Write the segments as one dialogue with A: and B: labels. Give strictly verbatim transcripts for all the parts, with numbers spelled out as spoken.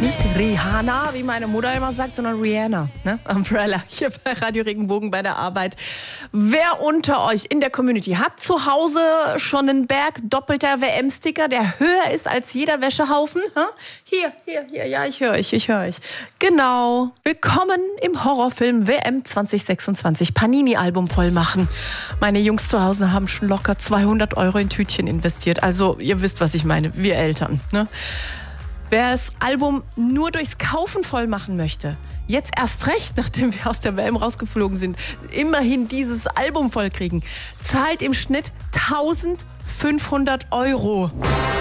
A: Nicht Rihanna, wie meine Mutter immer sagt, sondern Rihanna. Ne? Umbrella, hier bei Radio Regenbogen bei der Arbeit. Wer unter euch in der Community hat zu Hause schon einen Berg doppelter W M-Sticker, der höher ist als jeder Wäschehaufen? Ha? Hier, hier, hier, ja, ich höre euch, ich höre euch. Genau. Willkommen im Horrorfilm W M zwanzig sechsundzwanzig. Panini-Album voll machen. Meine Jungs zu Hause haben schon locker zweihundert Euro in Tütchen investiert. Also, ihr wisst, was ich meine. Wir Eltern, ne? Wer das Album nur durchs Kaufen voll machen möchte, jetzt erst recht, nachdem wir aus der W M rausgeflogen sind, immerhin dieses Album voll kriegen, zahlt im Schnitt eintausendfünfhundert Euro.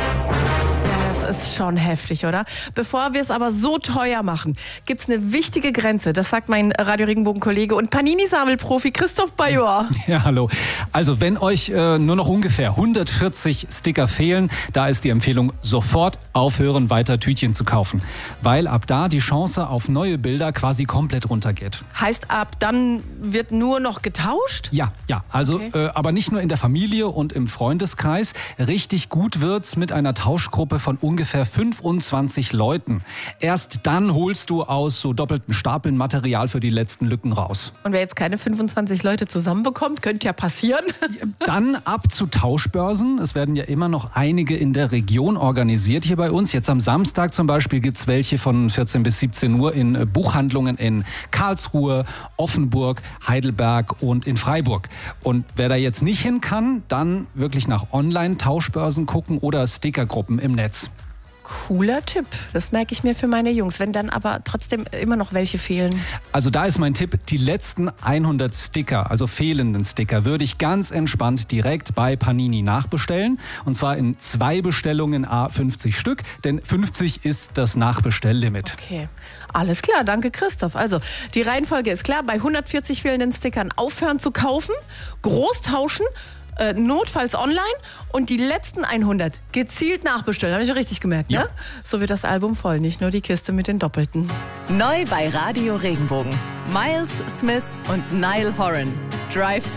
A: Das ist schon heftig, oder? Bevor wir es aber so teuer machen, gibt es eine wichtige Grenze. Das sagt mein Radio Regenbogen-Kollege und Panini-Sammelprofi Christoph Bajor.
B: Ja, hallo. Also wenn euch äh, nur noch ungefähr hundertvierzig Sticker fehlen, da ist die Empfehlung, sofort aufhören, weiter Tütchen zu kaufen. Weil ab da die Chance auf neue Bilder quasi komplett runtergeht.
A: Heißt, ab dann wird nur noch getauscht?
B: Ja, ja. Also, okay. äh, aber nicht nur in der Familie und im Freundeskreis. Richtig gut wird's mit einer Tauschgruppe von ungefähr fünfundzwanzig Leuten. Erst dann holst du aus so doppelten Stapeln Material für die letzten Lücken raus.
A: Und wer jetzt keine fünfundzwanzig Leute zusammenbekommt, könnte ja passieren.
B: Dann ab zu Tauschbörsen. Es werden ja immer noch einige in der Region organisiert hier bei uns. Jetzt am Samstag zum Beispiel gibt es welche von vierzehn bis siebzehn Uhr in Buchhandlungen in Karlsruhe, Offenburg, Heidelberg und in Freiburg. Und wer da jetzt nicht hin kann, dann wirklich nach Online-Tauschbörsen gucken oder Stickergruppen im Netz.
A: Cooler Tipp. Das merke ich mir für meine Jungs. Wenn dann aber trotzdem immer noch welche fehlen.
B: Also da ist mein Tipp, die letzten hundert Sticker, also fehlenden Sticker, würde ich ganz entspannt direkt bei Panini nachbestellen. Und zwar in zwei Bestellungen à fünfzig Stück, denn fünfzig ist das Nachbestelllimit.
A: Okay, alles klar. Danke, Christoph. Also die Reihenfolge ist klar. Bei hundertvierzig fehlenden Stickern aufhören zu kaufen, groß tauschen, Äh, notfalls online und die letzten hundert gezielt nachbestellen. Habe ich richtig gemerkt,
B: ja.
A: Ne? So wird das Album voll, nicht nur die Kiste mit den Doppelten.
C: Neu bei Radio Regenbogen. Miles Smith und Niall Horan. Drive